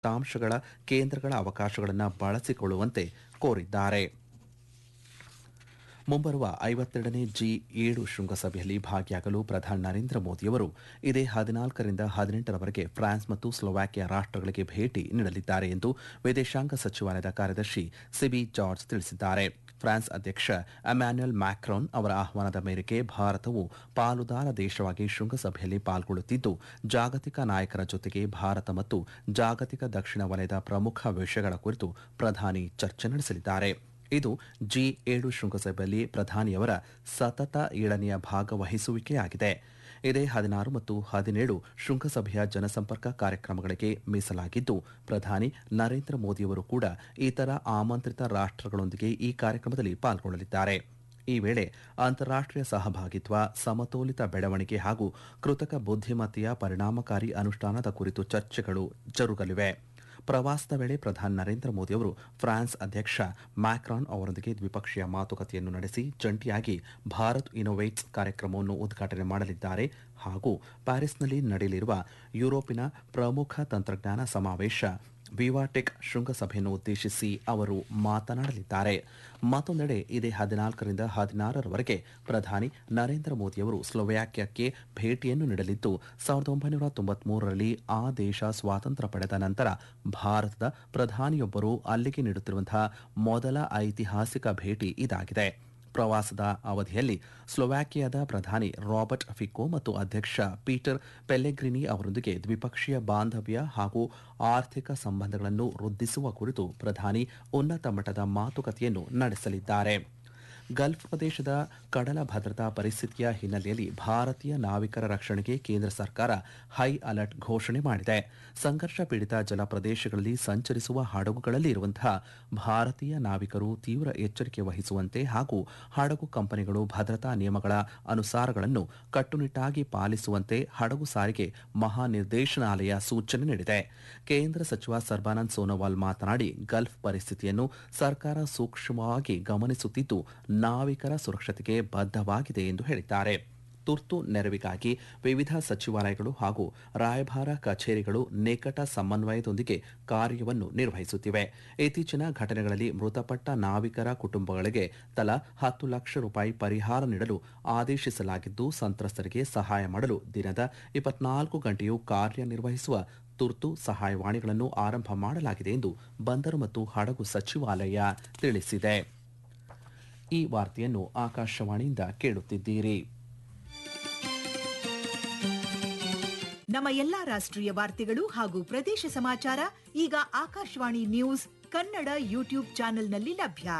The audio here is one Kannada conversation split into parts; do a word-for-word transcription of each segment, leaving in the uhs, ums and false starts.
ದತ್ತಾಂಶಗಳ ಕೇಂದ್ರಗಳ ಅವಕಾಶಗಳನ್ನು ಬಳಸಿಕೊಳ್ಳುವಂತೆ ಕೋರಿದ್ದಾರೆ. ಮುಂಬರುವ ಐವತ್ತೆರಡನೇ ಜಿ ಏಳು ಶೃಂಗಸಭೆಯಲ್ಲಿ ಭಾಗಿಯಾಗಲು ಪ್ರಧಾನಿ ನರೇಂದ್ರ ಮೋದಿಯವರು ಇದೇ ಹದಿನಾಲ್ಕರಿಂದ ಹದಿನೆಂಟರವರೆಗೆ ಫ್ರಾನ್ಸ್ ಮತ್ತು ಸ್ಲೋವಾಕಿಯಾ ರಾಷ್ಟಗಳಿಗೆ ಭೇಟಿ ನೀಡಲಿದ್ದಾರೆ ಎಂದು ವಿದೇಶಾಂಗ ಸಚಿವಾಲಯದ ಕಾರ್ಯದರ್ಶಿ ಸಿಬಿ ಜಾರ್ಜ್ ತಿಳಿಸಿದ್ದಾರೆ. ಫ್ರಾನ್ಸ್ ಅಧ್ಯಕ್ಷ ಎಮ್ಯಾನ್ಯುಯಲ್ ಮ್ಯಾಕ್ರಾನ್ ಅವರ ಆಹ್ವಾನದ ಮೇರೆಗೆ ಭಾರತವು ಪಾಲುದಾರ ದೇಶವಾಗಿ ಶೃಂಗಸಭೆಯಲ್ಲಿ ಪಾಲ್ಗೊಳ್ಳುತ್ತಿದ್ದು, ಜಾಗತಿಕ ನಾಯಕರ ಜೊತೆಗೆ ಭಾರತ ಮತ್ತು ಜಾಗತಿಕ ದಕ್ಷಿಣ ವಲಯದ ಪ್ರಮುಖ ವಿಷಯಗಳ ಕುರಿತು ಪ್ರಧಾನಿ ಚರ್ಚೆ ನಡೆಸಲಿದ್ದಾರೆ. ಇದು ಜಿ ಏಳು ಶೃಂಗಸಭೆಯಲ್ಲಿ ಪ್ರಧಾನಿಯವರ ಸತತ ಏಳನೆಯ ಭಾಗವಹಿಸುವಿಕೆಯಾಗಿದೆ. ಇದೇ ಹದಿನಾರು ಮತ್ತು ಹದಿನೇಳು ಶೃಂಗಸಭೆಯ ಜನಸಂಪರ್ಕ ಕಾರ್ಯಕ್ರಮಗಳಿಗೆ ಮೀಸಲಾಗಿದ್ದು, ಪ್ರಧಾನಿ ನರೇಂದ್ರ ಮೋದಿಯವರು ಕೂಡ ಇತರ ಆಮಂತ್ರಿತ ರಾಷ್ಟಗಳೊಂದಿಗೆ ಈ ಕಾರ್ಯಕ್ರಮದಲ್ಲಿ ಪಾಲ್ಗೊಳ್ಳಲಿದ್ದಾರೆ. ಈ ವೇಳೆ ಅಂತಾರಾಷ್ಟೀಯ ಸಹಭಾಗಿತ್ವ, ಸಮತೋಲಿತ ಬೆಳವಣಿಗೆ ಹಾಗೂ ಕೃತಕ ಬುದ್ಧಿಮತ್ತೆಯ ಪರಿಣಾಮಕಾರಿ ಅನುಷ್ಠಾನದ ಕುರಿತು ಚರ್ಚೆಗಳು ಜರುಗಲಿವೆ. ಪ್ರವಾಸದ ವೇಳೆ ಪ್ರಧಾನಿ ನರೇಂದ್ರ ಮೋದಿಯವರು ಫ್ರಾನ್ಸ್ ಅಧ್ಯಕ್ಷ ಮ್ಯಾಕ್ರಾನ್ ಅವರೊಂದಿಗೆ ದ್ವಿಪಕ್ಷೀಯ ಮಾತುಕತೆಯನ್ನು ನಡೆಸಿ ಜಂಟಿಯಾಗಿ ಭಾರತ್ ಇನ್ನೋವೇಟ್ಸ್ ಕಾರ್ಯಕ್ರಮವನ್ನು ಉದ್ಘಾಟನೆ ಮಾಡಲಿದ್ದಾರೆ ಹಾಗೂ ಪ್ಯಾರಿಸ್ನಲ್ಲಿ ನಡೆಯಲಿರುವ ಯುರೋಪಿನ ಪ್ರಮುಖ ತಂತ್ರಜ್ಞಾನ ಸಮಾವೇಶ ವಿವಾಟೆಕ್ ಶೃಂಗಸಭೆಯನ್ನು ಉದ್ದೇಶಿಸಿ ಅವರು ಮಾತನಾಡಲಿದ್ದಾರೆ. ಮತ್ತೊಂದೆಡೆ ಇದೇ ಹದಿನಾಲ್ಕರಿಂದ ಹದಿನಾರರವರೆಗೆ ಪ್ರಧಾನಿ ನರೇಂದ್ರ ಮೋದಿಯವರು ಸ್ಲೋವಾಕಿಯಾಕ್ಕೆ ಭೇಟಿಯನ್ನು ನೀಡಲಿದ್ದು, ಸಾವಿರದ ಒಂಬೈನೂರ ತೊಂಬತ್ಮೂರರಲ್ಲಿ ಆ ದೇಶ ಸ್ವಾತಂತ್ರ್ಯ ಪಡೆದ ನಂತರ ಭಾರತದ ಪ್ರಧಾನಿಯೊಬ್ಬರು ಅಲ್ಲಿಗೆ ನೀಡುತ್ತಿರುವಂತಹ ಮೊದಲ ಐತಿಹಾಸಿಕ ಭೇಟಿ ಇದಾಗಿದೆ. ಪ್ರವಾಸದ ಅವಧಿಯಲ್ಲಿ ಸ್ಲೋವಾಕಿಯಾದ ಪ್ರಧಾನಿ ರಾಬರ್ಟ್ ಫಿಕೋ ಮತ್ತು ಅಧ್ಯಕ್ಷ ಪೀಟರ್ ಪೆಲ್ಲೆಗ್ರಿನಿ ಅವರೊಂದಿಗೆ ದ್ವಿಪಕ್ಷೀಯ ಬಾಂಧವ್ಯ ಹಾಗೂ ಆರ್ಥಿಕ ಸಂಬಂಧಗಳನ್ನು ವೃದ್ಧಿಸುವ ಕುರಿತು ಪ್ರಧಾನಿ ಉನ್ನತ ಮಟ್ಟದ ಮಾತುಕತೆಯನ್ನು ನಡೆಸಲಿದ್ದಾರೆ. ಗಲ್ಫ್ ಪ್ರದೇಶದ ಕಡಲ ಭದ್ರತಾ ಪರಿಸ್ಥಿತಿಯ ಹಿನ್ನೆಲೆಯಲ್ಲಿ ಭಾರತೀಯ ನಾವಿಕರ ರಕ್ಷಣೆಗೆ ಕೇಂದ್ರ ಸರ್ಕಾರ ಹೈ ಅಲರ್ಟ್ ಘೋಷಣೆ ಮಾಡಿದೆ. ಸಂಘರ್ಷ ಪೀಡಿತ ಜಲ ಪ್ರದೇಶಗಳಲ್ಲಿ ಸಂಚರಿಸುವ ಹಡಗುಗಳಲ್ಲಿ ಇರುವಂತಹ ಭಾರತೀಯ ನಾವಿಕರು ತೀವ್ರ ಎಚ್ಚರಿಕೆ ವಹಿಸುವಂತೆ ಹಾಗೂ ಹಡಗು ಕಂಪನಿಗಳು ಭದ್ರತಾ ನಿಯಮಗಳ ಅನುಸಾರಗಳನ್ನು ಕಟ್ಟುನಿಟ್ಟಾಗಿ ಪಾಲಿಸುವಂತೆ ಹಡಗು ಸಾರಿಗೆ ಮಹಾನಿರ್ದೇಶನಾಲಯ ಸೂಚನೆ ನೀಡಿದೆ. ಕೇಂದ್ರ ಸಚಿವ ಸರ್ಬಾನಂದ್ ಸೋನೋವಾಲ್ ಮಾತನಾಡಿ, ಗಲ್ಫ್ ಪರಿಸ್ಥಿತಿಯನ್ನು ಸರ್ಕಾರ ಸೂಕ್ಷ್ಮವಾಗಿ ಗಮನಿಸುತ್ತಿದ್ದು ನಾವಿಕರ ಸುರಕ್ಷತೆಗೆ ಬದ್ಧವಾಗಿದೆ ಎಂದು ಹೇಳಿದ್ದಾರೆ. ತುರ್ತು ನೆರವಿಗಾಗಿ ವಿವಿಧ ಸಚಿವಾಲಯಗಳು ಹಾಗೂ ರಾಯಭಾರ ಕಚೇರಿಗಳು ನಿಕಟ ಸಮನ್ವಯದೊಂದಿಗೆ ಕಾರ್ಯವನ್ನು ನಿರ್ವಹಿಸುತ್ತಿವೆ. ಇತ್ತೀಚಿನ ಘಟನೆಗಳಲ್ಲಿ ಮೃತಪಟ್ಟ ನಾವಿಕರ ಕುಟುಂಬಗಳಿಗೆ ತಲಾ ಹತ್ತು ಲಕ್ಷ ರೂಪಾಯಿ ಪರಿಹಾರ ನೀಡಲು ಆದೇಶಿಸಲಾಗಿದ್ದು, ಸಂತ್ರಸ್ತರಿಗೆ ಸಹಾಯ ಮಾಡಲು ದಿನದ ಇಪ್ಪತ್ನಾಲ್ಕು ಗಂಟೆಯೂ ಕಾರ್ಯನಿರ್ವಹಿಸುವ ತುರ್ತು ಸಹಾಯವಾಣಿಗಳನ್ನು ಆರಂಭ ಮಾಡಲಾಗಿದೆ ಎಂದು ಬಂದರು ಮತ್ತು ಹಡಗು ಸಚಿವಾಲಯ ತಿಳಿಸಿದೆ. ಈ ವಾರ್ತೆಯನ್ನು ಆಕಾಶವಾಣಿಯಿಂದ ಕೇಳುತ್ತಿದ್ದೀರಿ. ನಮ್ಮ ಎಲ್ಲಾ ರಾಷ್ಟ್ರೀಯ ವಾರ್ತೆಗಳು ಹಾಗೂ ಪ್ರದೇಶ ಸಮಾಚಾರ ಈಗ ಆಕಾಶವಾಣಿ ನ್ಯೂಸ್ ಕನ್ನಡ ಯೂಟ್ಯೂಬ್ ಚಾನೆಲ್ನಲ್ಲಿ ಲಭ್ಯ.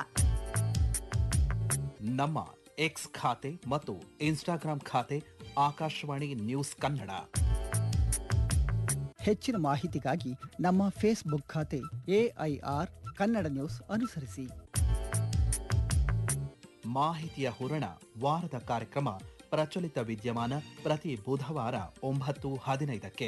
ನಮ್ಮ ಎಕ್ಸ್ ಖಾತೆ ಮತ್ತು ಇನ್ಸ್ಟಾಗ್ರಾಂ ಖಾತೆ ಆಕಾಶವಾಣಿ ನ್ಯೂಸ್ ಕನ್ನಡ. ಹೆಚ್ಚಿನ ಮಾಹಿತಿಗಾಗಿ ನಮ್ಮ ಫೇಸ್ಬುಕ್ ಖಾತೆ ಎಐಆರ್ ಕನ್ನಡ ನ್ಯೂಸ್ ಅನುಸರಿಸಿ. ಮಾಹಿತಿಯ ಹೂರಣ ವಾರದ ಕಾರ್ಯಕ್ರಮ ಪ್ರಚಲಿತ ವಿದ್ಯಮಾನ ಪ್ರತಿ ಬುಧವಾರ ಒಂಬತ್ತು ಹದಿನೈದಕ್ಕೆ.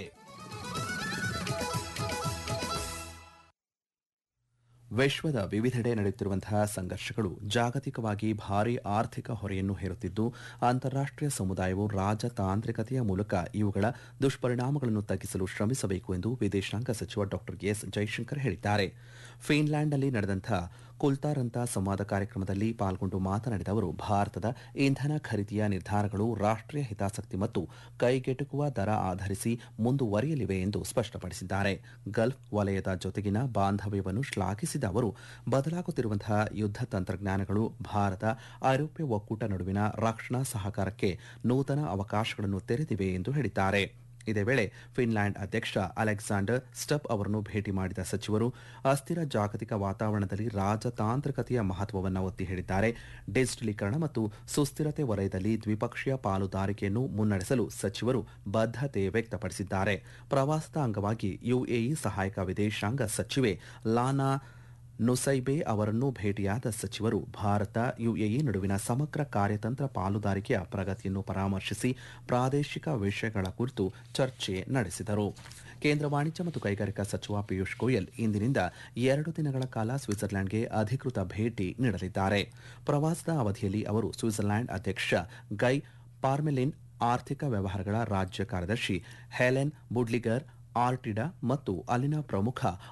ವಿಶ್ವದ ವಿವಿಧೆಡೆ ನಡೆಯುತ್ತಿರುವಂತಹ ಸಂಘರ್ಷಗಳು ಜಾಗತಿಕವಾಗಿ ಭಾರೀ ಆರ್ಥಿಕ ಹೊರೆಯನ್ನು ಹೇರುತ್ತಿದ್ದು, ಅಂತಾರಾಷ್ಟೀಯ ಸಮುದಾಯವು ರಾಜತಾಂತ್ರಿಕತೆಯ ಮೂಲಕ ಇವುಗಳ ದುಷ್ಪರಿಣಾಮಗಳನ್ನು ತಗ್ಗಿಸಲು ಶ್ರಮಿಸಬೇಕು ಎಂದು ವಿದೇಶಾಂಗ ಸಚಿವ ಡಾ ಎಸ್ ಜೈಶಂಕರ್ ಹೇಳಿದ್ದಾರೆ. ಫಿನ್ಲ್ಯಾಂಡ್ನಲ್ಲಿ ನಡೆದಂತಹ ಕುಲ್ತಾರಂತ ಸಂವಾದ ಕಾರ್ಯಕ್ರಮದಲ್ಲಿ ಪಾಲ್ಗೊಂಡು ಮಾತನಾಡಿದ ಅವರು, ಭಾರತದ ಇಂಧನ ಖರೀದಿಯ ನಿರ್ಧಾರಗಳು ರಾಷ್ಟೀಯ ಹಿತಾಸಕ್ತಿ ಮತ್ತು ಕೈಗೆಟುಕುವ ದರ ಆಧರಿಸಿ ಮುಂದುವರಿಯಲಿವೆ ಎಂದು ಸ್ಪಷ್ಟಪಡಿಸಿದ್ದಾರೆ. ಗಲ್ಫ್ ವಲಯದ ಜೊತೆಗಿನ ಬಾಂಧವ್ಯವನ್ನು ಶ್ಲಾಘಿಸಿದ ಅವರು, ಬದಲಾಗುತ್ತಿರುವಂತಹ ಯುದ್ಧ ತಂತ್ರಜ್ಞಾನಗಳು ಭಾರತ ಐರೋಪ್ಯ ಒಕ್ಕೂಟ ನಡುವಿನ ರಕ್ಷಣಾ ಸಹಕಾರಕ್ಕೆ ನೂತನ ಅವಕಾಶಗಳನ್ನು ತೆರೆದಿವೆ ಎಂದು ಹೇಳಿದ್ದಾರೆ. ಇದೇ ವೇಳೆ ಫಿನ್ಲ್ಯಾಂಡ್ ಅಧ್ಯಕ್ಷ ಅಲೆಕ್ಸಾಂಡರ್ ಸ್ಟಬ್ ಅವರನ್ನು ಭೇಟಿ ಮಾಡಿದ ಸಚಿವರು ಅಸ್ಥಿರ ಜಾಗತಿಕ ವಾತಾವರಣದಲ್ಲಿ ರಾಜತಾಂತ್ರಿಕತೆಯ ಮಹತ್ವವನ್ನು ಒತ್ತಿ ಹೇಳಿದ್ದಾರೆ. ಡಿಜಿಟಲೀಕರಣ ಮತ್ತು ಸುಸ್ಥಿರತೆ ವಲಯದಲ್ಲಿ ದ್ವಿಪಕ್ಷೀಯ ಪಾಲುದಾರಿಕೆಯನ್ನು ಮುನ್ನಡೆಸಲು ಸಚಿವರು ಬದ್ಧತೆ ವ್ಯಕ್ತಪಡಿಸಿದ್ದಾರೆ. ಪ್ರವಾಸದ ಅಂಗವಾಗಿ ಯುಎಇ ಸಹಾಯಕ ವಿದೇಶಾಂಗ ಸಚಿವೆ ಲಾನಾ ನುಸೈಬೆ ಅವರನ್ನು ಭೇಟಿಯಾದ ಸಚಿವರು ಭಾರತ ಯುಎಇ ನಡುವಿನ ಸಮಗ್ರ ಕಾರ್ಯತಂತ್ರ ಪಾಲುದಾರಿಕೆಯ ಪ್ರಗತಿಯನ್ನು ಪರಾಮರ್ಶಿಸಿ ಪ್ರಾದೇಶಿಕ ವಿಷಯಗಳ ಕುರಿತು ಚರ್ಚೆ ನಡೆಸಿದರು. ಕೇಂದ್ರ ವಾಣಿಜ್ಯ ಮತ್ತು ಕೈಗಾರಿಕಾ ಸಚಿವ ಪಿಯೂಷ್ ಗೋಯಲ್ ಇಂದಿನಿಂದ ಎರಡು ದಿನಗಳ ಕಾಲ ಸ್ವಿಟ್ಜರ್ಲೆಂಡ್ಗೆ ಅಧಿಕೃತ ಭೇಟಿ ನೀಡಲಿದ್ದಾರೆ. ಪ್ರವಾಸದ ಅವಧಿಯಲ್ಲಿ ಅವರು ಸ್ವಿಟ್ಜರ್ಲೆಂಡ್ ಅಧ್ಯಕ್ಷ ಗೈ ಪಾರ್ಮೆಲಿನ್, ಆರ್ಥಿಕ ವ್ಯವಹಾರಗಳ ರಾಜ್ಯ ಕಾರ್ಯದರ್ಶಿ ಹೆಲೆನ್ ಬುಡ್ಲಿಗರ್, ಆರ್ಟಿಡಾ ಮತ್ತು ಅಲ್ಲಿನ ಪ್ರಮುಖ